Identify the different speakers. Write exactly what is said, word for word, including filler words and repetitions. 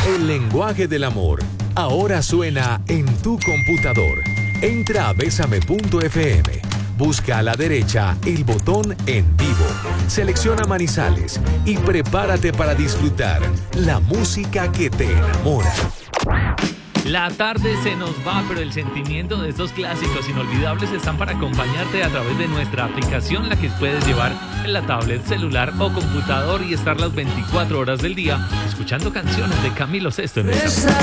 Speaker 1: El lenguaje del amor ahora suena en tu computador. Entra a besame punto efe eme. Busca a la derecha el botón En Vivo. Selecciona Manizales y prepárate para disfrutar la música que te enamora.
Speaker 2: La tarde se nos va, pero el sentimiento de estos clásicos inolvidables están para acompañarte a través de nuestra aplicación, la que puedes llevar en la tablet, celular o computador y estar las veinticuatro horas del día escuchando canciones de Camilo Sesto en esta.